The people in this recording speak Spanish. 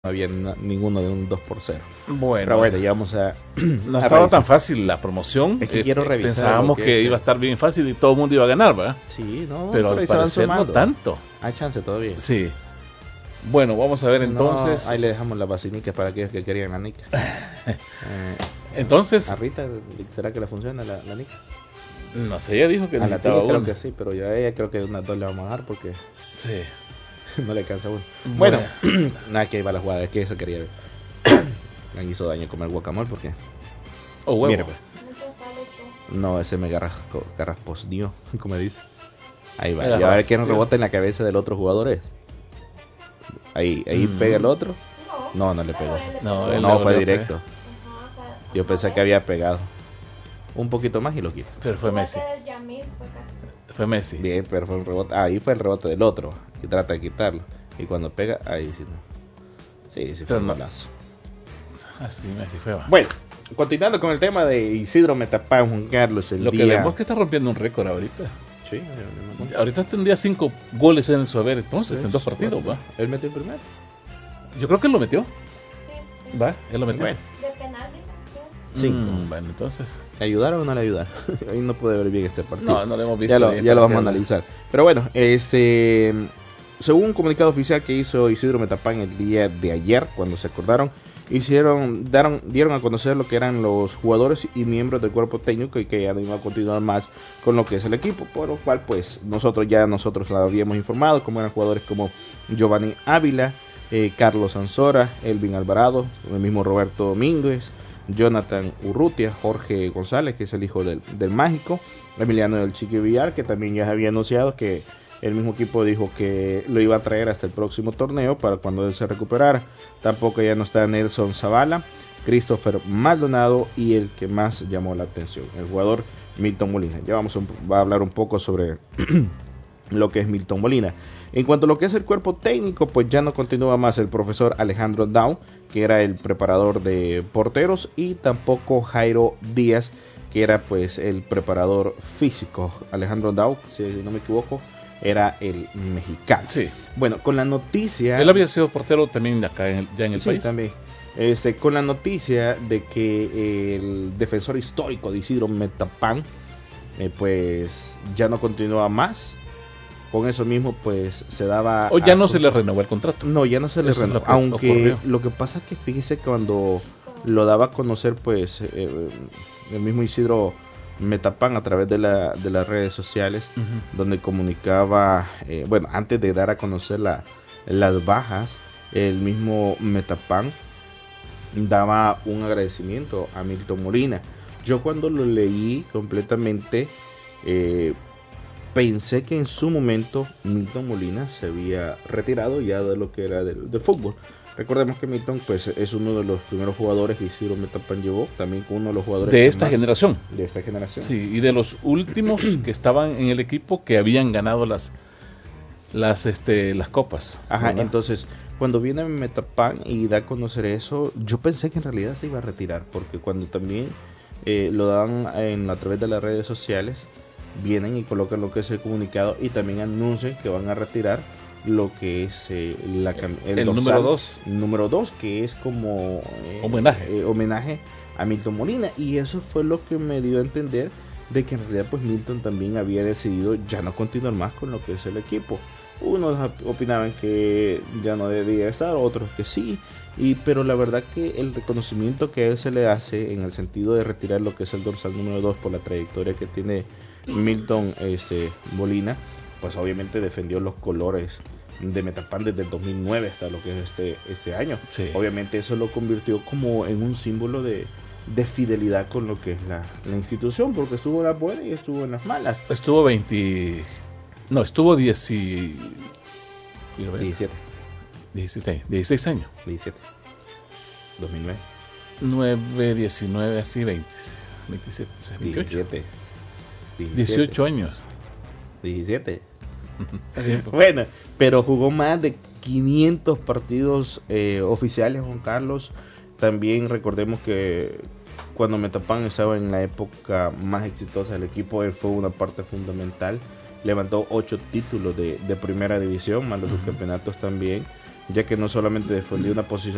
no había ninguno de un 2-0. Bueno, pero bueno, ya vamos a... no ha estado tan fácil la promoción. Es que quiero revisar. Pensábamos que iba a estar bien fácil y todo el mundo iba a ganar, ¿verdad? Sí, no, pero al parecer no tanto. Hay chance todavía. Sí. Bueno, vamos a ver entonces. Ahí le dejamos las vacinicas para aquellos que querían la nica. Entonces. ¿A Rita será que le funciona la nica? No sé, ella dijo que a la tía creo que sí, pero yo a ella creo que unas 2 le vamos a dar porque sí. no le cansa uno. Bueno, nada, que iba la jugada, es que eso quería ver. Me hizo daño comer guacamole porque... Oh, huevo. Mire, pues. No, ese me garrasposnió, como dice. Ahí va, ya a ver quién rebota en la cabeza del otro jugador es. Ahí pega el otro. No le pegó. No, fue directo. Yo pensé que había pegado. Un poquito más y lo quita. Pero fue Messi. Fue Messi. Bien, pero fue un rebote. Ahí fue el rebote del otro. Y trata de quitarlo. Y cuando pega, ahí sí no. Sí fue un golazo. Así Messi fue. Bueno, continuando con el tema de Isidro Metapán, Juan Carlos, lo que vemos que está rompiendo un récord ahorita. Sí, ahorita tendría 5 goles en su haber entonces, en 2 partidos, ¿va? ¿Él metió el primero? Yo creo que él lo metió. Sí. ¿Va? Él lo metió. Bueno. De penal, dicen. Bueno, entonces. ¿Le ayudaron o no le ayudaron? Ahí no pude ver bien este partido. No lo hemos visto. Ya lo vamos a analizar. Pero bueno, según un comunicado oficial que hizo Isidro Metapán el día de ayer, cuando se acordaron, dieron a conocer lo que eran los jugadores y miembros del cuerpo técnico y que ya no iba a continuar más con lo que es el equipo, por lo cual pues nosotros la habíamos informado, como eran jugadores como Giovanni Ávila, Carlos Ansora, Elvin Alvarado, el mismo Roberto Domínguez, Jonathan Urrutia, Jorge González, que es el hijo del Mágico, Emiliano del Chiqui Villar, que también ya había anunciado que el mismo equipo dijo que lo iba a traer hasta el próximo torneo para cuando él se recuperara. Tampoco ya no está Nelson Zavala, Christopher Maldonado y el que más llamó la atención, el jugador Milton Molina. Ya vamos a hablar un poco sobre lo que es Milton Molina. En cuanto a lo que es el cuerpo técnico, pues ya no continúa más el profesor Alejandro Down, que era el preparador de porteros, y tampoco Jairo Díaz, que era pues el preparador físico. Alejandro Down, si no me equivoco, era el mexicano. Sí. Bueno, con la noticia... Él había sido portero también acá ya en el país. Sí, también. Con la noticia de que el defensor histórico de Isidro Metapán, pues ya no continúa más. Con eso mismo, pues se daba... O ya no se le renovó el contrato. No, ya no se le renovó. Aunque ocurrió. Lo que pasa es que fíjese que cuando lo daba a conocer, pues el mismo Isidro Metapán a través de las redes sociales, donde comunicaba, antes de dar a conocer las bajas, el mismo Metapán daba un agradecimiento a Milton Molina. Yo cuando lo leí completamente, pensé que en su momento Milton Molina se había retirado ya de lo que era del fútbol. Recordemos que Milton pues es uno de los primeros jugadores que Isidro Metapán llevó, también con uno de los jugadores de esta generación. De esta generación. Sí, y de los últimos que estaban en el equipo que habían ganado las copas. Ajá, ¿verdad? Entonces, cuando viene Metapán y da a conocer eso, yo pensé que en realidad se iba a retirar, porque cuando también lo dan a través de las redes sociales, vienen y colocan lo que es el comunicado y también anuncian que van a retirar lo que es el número 2. Número 2, que es como homenaje a Milton Molina. Y eso fue lo que me dio a entender de que en realidad pues Milton también había decidido ya no continuar más con lo que es el equipo. Unos opinaban que ya no debía estar, otros que sí. Pero la verdad que el reconocimiento que a él se le hace en el sentido de retirar lo que es el dorsal número 2 por la trayectoria que tiene Milton Molina, pues obviamente defendió los colores de Metapán desde el 2009 hasta lo que es este año. Sí. Obviamente eso lo convirtió como en un símbolo de fidelidad con lo que es la institución, porque estuvo en las buenas y estuvo en las malas. Estuvo 17. 16 años. 17. 2009. 9, 19, así 20. 27, 28. 18 años. 17. Bueno, pero jugó más de 500 partidos oficiales, Juan Carlos. También recordemos que cuando Metapán estaba en la época más exitosa del equipo, él fue una parte fundamental. Levantó 8 títulos de primera división, más los subcampeonatos también, ya que no solamente defendió una posición